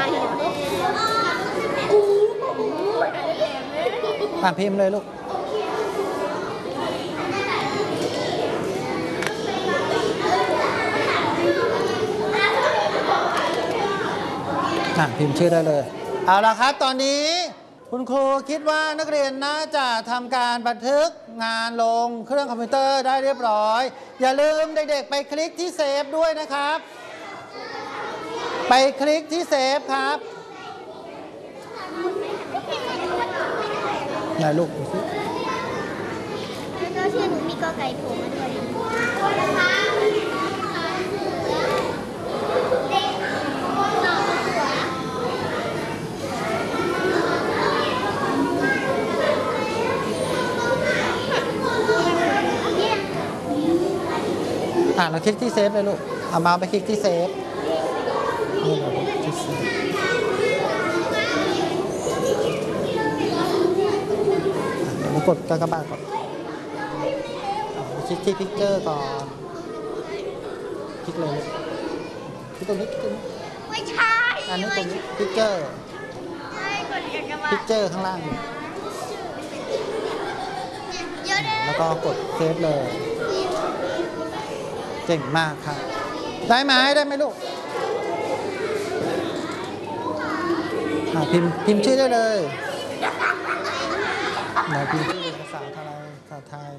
พิมพ์เลยลูกพิมพ์ชื่อได้เลยเอาละครับตอนนี้คุณครูคิดว่านักเรียนน่าจะทำการบันทึกงานลงเครื่องคอมพิวเตอร์ได้เรียบร้อยอย่าลืมเด็กๆไปคลิกที่เซฟด้วยนะครับไปคลิกที่เซฟครับไหนลูกแล้วก็ชื่อหนูมีกอไก่โผล่มาด้วยเราคลิกที่เซฟเลยลูกเอามาไปคลิกที่เซฟนี่เราที่เซฟเรากดกากบาทก่อนคลิกที่พิกเจอร์ก่อนคลิกเลยคลิกตรงนี้คลิกตรงนี้ไม่ใช่อันนี้ตรงนี้พิกเจอร์พิกเจอร์ข้างล่างแล้วก็กดเซฟเลยเก่งมากครับได้ไหมลูกพิมพ์ชื่อได้เลยไหนพิมพ์ชื่อเป็นภาษาไทย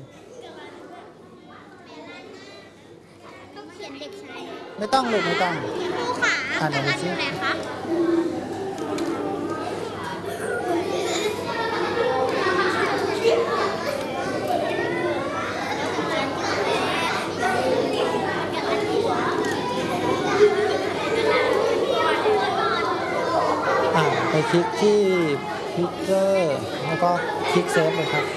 ต้องเขียนเด็กชายไม่ต้องลูกไม่ต้องครูขาอันอยู่ไหนคะไปคลิกที่พิกเจอร์แล้วก็คลิกเซฟเลยครับ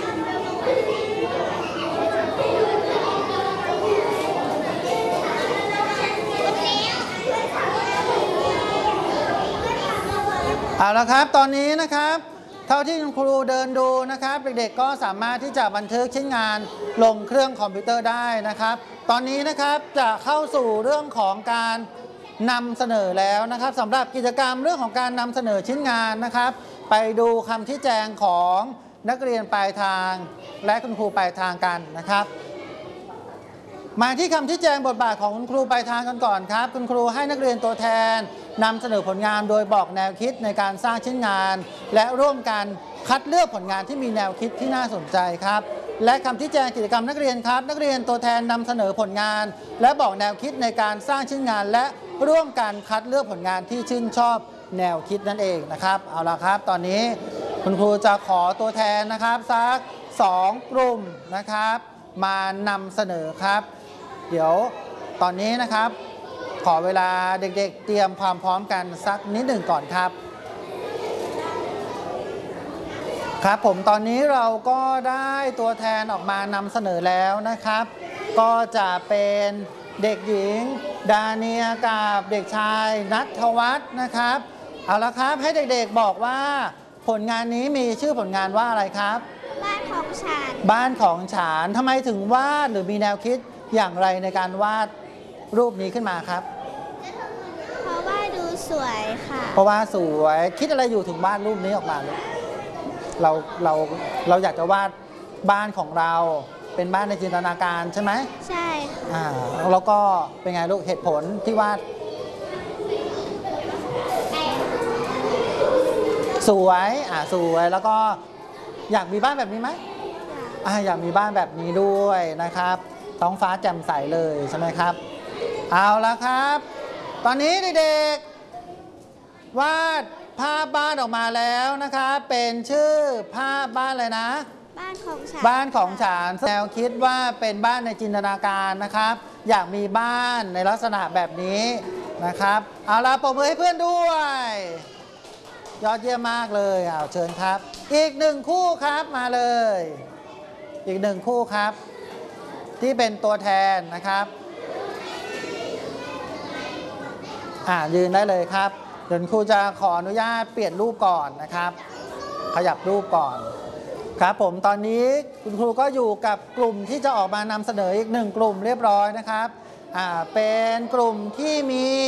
เอาละครับตอนนี้นะครับเท่าที่คุณครูเดินดูนะครับเด็กๆก็สามารถที่จะบันทึกชิ้นงานลงเครื่องคอมพิวเตอร์ได้นะครับตอนนี้นะครับจะเข้าสู่เรื่องของการนำเสนอแล้วนะครับสำหรับกิจกรรมเรื่องของการนำเสนอชิ้นงานนะครับไปดูคำชี้แจงของนักเรียนปลายทางและคุณครูปลายทางกันนะครับมาที่คำชี้แจงบทบาทของคุณครูปลายทางกันก่อนครับคุณครูให้นักเรียนตัวแทนนำเสนอผลงานโดยบอกแนวคิดในการสร้างชิ้นงานและร่วมกันคัดเลือกผลงานที่มีแนวคิดที่น่าสนใจครับและคำชี้แจงกิจกรรมนักเรียนครับนักเรียนตัวแทนนำเสนอผลงานและบอกแนวคิดในการสร้างชิ้นงานและร่วมกันคัดเลือกผลงานที่ชื่นชอบแนวคิดนั่นเองนะครับเอาละครับตอนนี้คุณครูจะขอตัวแทนนะครับสัก2 กลุ่มนะครับมานำเสนอครับเดี๋ยวตอนนี้นะครับขอเวลาเด็กๆเตรียมความพร้อมกันสักนิดหนึ่งก่อนครับครับผมตอนนี้เราก็ได้ตัวแทนออกมานำเสนอแล้วนะครับก็จะเป็นเด็กหญิงดาเนียกับเด็กชายณัฐวัฒน์นะครับเอาละครับให้เด็กๆบอกว่าผลงานนี้มีชื่อผลงานว่าอะไรครับบ้านของฉันบ้านของฉันทำไมถึงวาดหรือมีแนวคิดอย่างไรในการวาดรูปนี้ขึ้นมาครับเพราะว่าดูสวยค่ะเพราะว่าสวยคิดอะไรอยู่ถึงวาดรูปนี้ออกมาเลยเราอยากจะวาดบ้านของเราเป็นบ้านในจินตนาการใช่ไหมใช่แล้วก็เป็นไงลูกเหตุผลที่วาดสวยสวยแล้วก็อยากมีบ้านแบบนี้ไหมอยากมีบ้านแบบนี้ด้วยนะครับท้องฟ้าแจ่มใสเลยใช่ไหมครับเอาละครับตอนนี้เด็กๆวาดภาพบ้านออกมาแล้วนะครับเป็นชื่อภาพบ้านอะไรนะบ้านของฉันบ้านของฉันแนวคิดว่าเป็นบ้านในจินตนาการนะครับอยากมีบ้านในลักษณะแบบนี้นะครับเอาละปรบมือให้เพื่อนด้วยยอดเยี่ยมมากเลยเชิญครับอีก1 คู่ครับมาเลยอีก1 คู่ครับที่เป็นตัวแทนนะครับยืนได้เลยครับเดี๋ยวครูจะขออนุญาตเปลี่ยนรูปก่อนนะครับขยับรูปก่อนครับผมตอนนี้คุณครูก็อยู่กับกลุ่มที่จะออกมานำเสนออีก1 กลุ่มเรียบร้อยนะครับเป็นกลุ่มที่มี